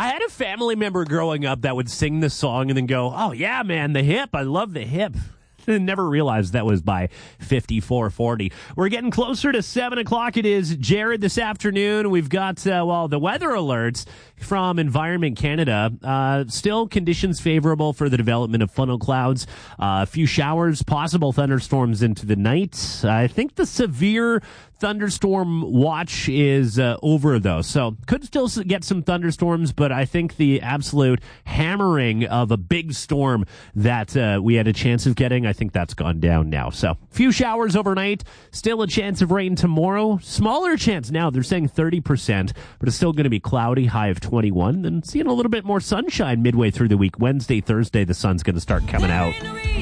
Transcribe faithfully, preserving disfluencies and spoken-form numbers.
I had a family member growing up that would sing the song and then go, oh, yeah, man, the hip. I love the hip. Never realized that was by fifty-four forty. We're getting closer to seven o'clock. It is Jared this afternoon. We've got, uh, well, the weather alerts from Environment Canada. Uh, still conditions favorable for the development of funnel clouds. Uh, a few showers, possible thunderstorms into the night. I think the severe thunderstorm watch is uh, over, though. So could still get some thunderstorms, but I think the absolute hammering of a big storm that uh, we had a chance of getting, I think that's gone down now. So few showers overnight, still a chance of rain tomorrow. Smaller chance now. They're saying thirty percent, but it's still going to be cloudy, high of twenty-one. Then seeing a little bit more sunshine midway through the week. Wednesday, Thursday, the sun's going to start coming out.